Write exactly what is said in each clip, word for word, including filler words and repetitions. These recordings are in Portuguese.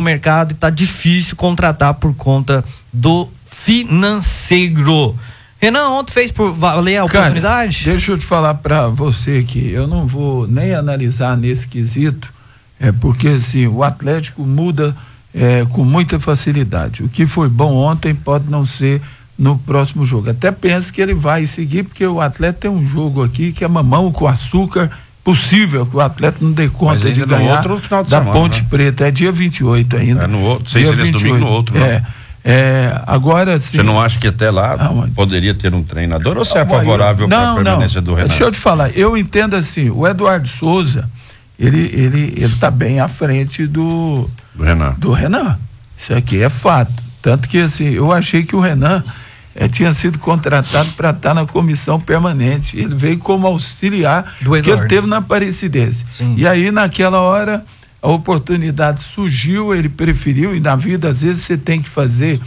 mercado e tá difícil contratar por conta do financeiro. Renan, ontem fez por valer a Cara, oportunidade? Deixa eu te falar para você que eu não vou nem analisar nesse quesito, é porque assim, o Atlético muda é, com muita facilidade. O que foi bom ontem pode não ser no próximo jogo. Até penso que ele vai seguir, porque o Atlético tem um jogo aqui que é mamão com açúcar, possível que o Atlético não dê conta de ganhar outro final de da semana, Ponte né? Preta. É dia vinte e oito ainda. É no outro, sei se nesse domingo no outro, não. É. É, agora sim. Você não acha que até lá ah, poderia ter um treinador ou você é ah, favorável para a permanência não. do Renan? Deixa eu te falar, eu entendo assim, o Eduardo Souza, ele ele ele tá bem à frente do do Renan. Do Renan. Isso aqui é fato. Tanto que assim, eu achei que o Renan eh, tinha sido contratado para estar na comissão permanente. Ele veio como auxiliar do que ele teve na Aparecidense. Sim. E aí naquela hora a oportunidade surgiu, ele preferiu, e na vida às vezes você tem que fazer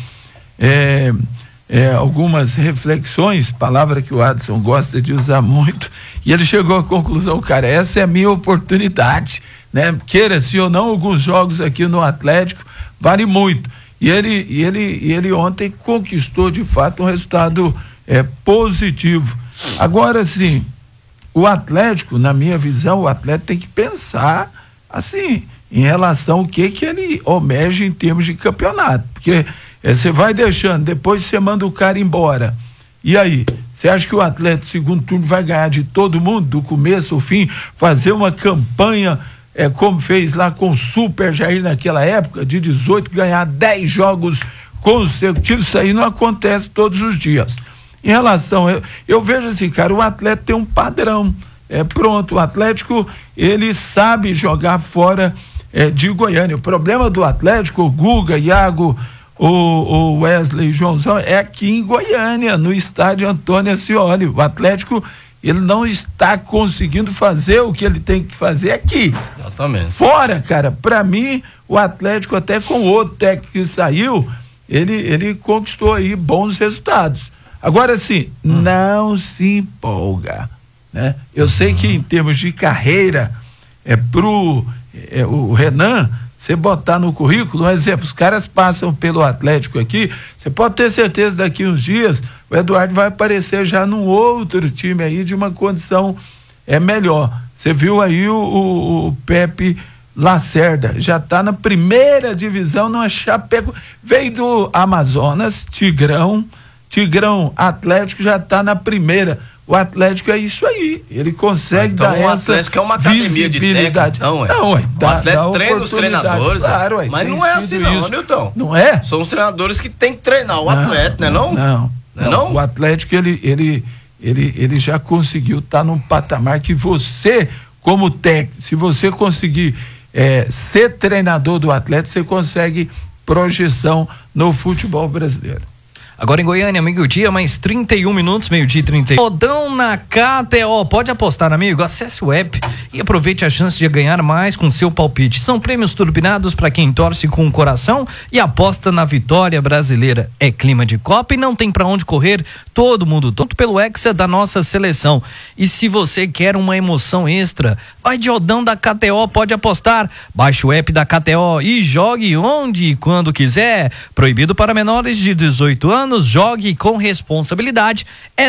é, é, algumas reflexões, palavra que o Adson gosta de usar muito, e ele chegou à conclusão, cara, essa é a minha oportunidade, né? Queira-se ou não, alguns jogos aqui no Atlético vale muito, e ele, e ele, e ele ontem conquistou de fato um resultado é, positivo. Agora sim, o Atlético, na minha visão, o Atlético tem que pensar assim, em relação ao que que ele almeja em termos de campeonato, porque você é, vai deixando, depois você manda o cara embora, e aí, você acha que o Atlético segundo turno vai ganhar de todo mundo, do começo ao fim, fazer uma campanha é, como fez lá com o Super Jair naquela época, de dezoito, ganhar dez jogos consecutivos? Isso aí não acontece todos os dias. Em relação, eu, eu vejo assim, cara, o Atlético tem um padrão. É pronto, o Atlético, ele sabe jogar fora é, de Goiânia. O problema do Atlético, o Guga, Iago, o, o Wesley, Joãozão, é aqui em Goiânia, no estádio Antônio Ascioli. O Atlético, ele não está conseguindo fazer o que ele tem que fazer aqui. Exatamente. Fora, cara, pra mim, o Atlético, até com o outro técnico que saiu, ele, ele conquistou aí bons resultados. Agora sim, hum. não se empolga. Né? Eu sei que em termos de carreira é pro é, o Renan, você botar no currículo, um exemplo, os caras passam pelo Atlético aqui, você pode ter certeza daqui uns dias o Eduardo vai aparecer já num outro time aí de uma condição é melhor. Você viu aí o, o, o Pepe Lacerda, já está na primeira divisão, numa Chapeco, veio do Amazonas, Tigrão, Tigrão Atlético já está na primeira. O Atlético é isso aí, ele consegue então, dar essa visibilidade. O Atlético é uma academia de técnico, não, é? Não, ué, dá, o Atlético treina os treinadores, claro, ué, mas não é assim não, isso. Nilton. Não é? São os treinadores que tem que treinar o não, Atlético, né não? Não, não, não, não? O Atlético, ele, ele, ele, ele já conseguiu estar tá num patamar que você, como técnico, se você conseguir é, ser treinador do Atlético, você consegue projeção no futebol brasileiro. Agora em Goiânia, meio-dia, mais trinta e um minutos, meio-dia e trinta e um. Rodão na K T O. Pode apostar, amigo? Acesse o app e aproveite a chance de ganhar mais com seu palpite. São prêmios turbinados para quem torce com o coração e aposta na vitória brasileira. É clima de Copa e não tem para onde correr. Todo mundo, tanto pelo Hexa da nossa seleção. E se você quer uma emoção extra, vai de Rodão da K T O, pode apostar. Baixe o app da K T O e jogue onde e quando quiser. Proibido para menores de dezoito anos. Jogue com responsabilidade. É